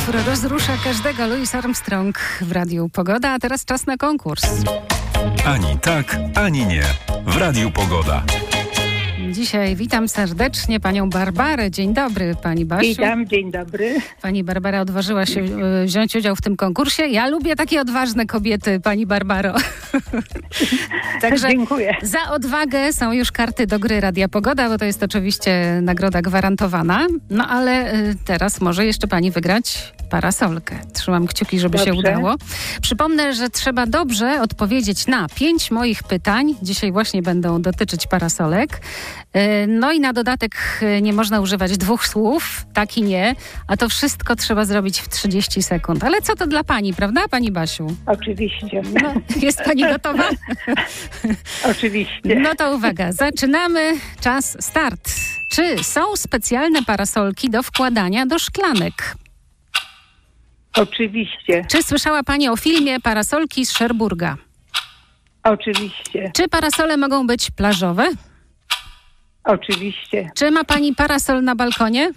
utwór rozrusza każdego. Louis Armstrong w Radiu Pogoda, a teraz czas na konkurs. Ani tak, ani nie. W Radiu Pogoda. Dzisiaj witam serdecznie panią Barbarę. Dzień dobry, pani Basiu. Witam, dzień dobry. Pani Barbara odważyła się wziąć udział w tym konkursie. Ja lubię takie odważne kobiety, pani Barbaro. Także dziękuję. Za odwagę są już karty do gry Radia Pogoda, bo to jest oczywiście nagroda gwarantowana. No ale teraz może jeszcze pani wygrać parasolkę. Trzymam kciuki, żeby się udało. Przypomnę, że trzeba dobrze odpowiedzieć na 5 moich pytań. Dzisiaj właśnie będą dotyczyć parasolek. No i na dodatek nie można używać 2 słów, tak i nie, a to wszystko trzeba zrobić w 30 sekund. Ale co to dla pani, prawda, pani Basiu? Oczywiście. No, jest pani gotowa? Oczywiście. No to uwaga, zaczynamy. Czas, start. Czy są specjalne parasolki do wkładania do szklanek? Oczywiście. Czy słyszała pani o filmie Parasolki z Cherbourga? Oczywiście. Czy parasole mogą być plażowe? Oczywiście. Czy ma pani parasol na balkonie?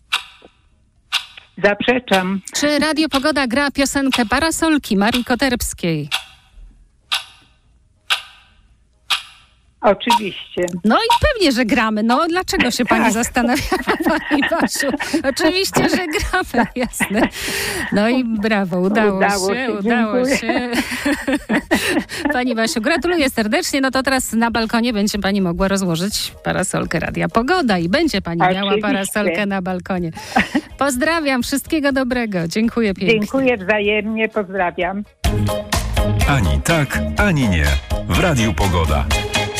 Zaprzeczam. Czy Radio Pogoda gra piosenkę Parasolki Marii Koterbskiej? Oczywiście. No i pewnie, że gramy. No dlaczego się pani zastanawiała, pani Basiu? Oczywiście, że gramy, jasne. No i brawo, udało się. Pani Basiu, gratuluję serdecznie. No to teraz na balkonie będzie pani mogła rozłożyć parasolkę Radia Pogoda i będzie pani miała parasolkę na balkonie. Pozdrawiam, wszystkiego dobrego. Dziękuję pięknie. Dziękuję wzajemnie, pozdrawiam. Ani tak, ani nie. W Radiu Pogoda.